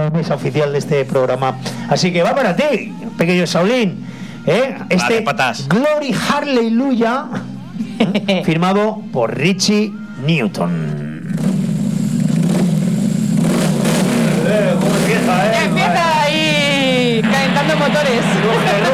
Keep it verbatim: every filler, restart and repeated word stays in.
mesa oficial de este programa. Así que va para ti, pequeño Saulín. ¿eh? Este vale, Glory Hallelujah, firmado por Richie Newton. Eh, ¿Cómo empieza, eh? Ya empieza ahí calentando motores.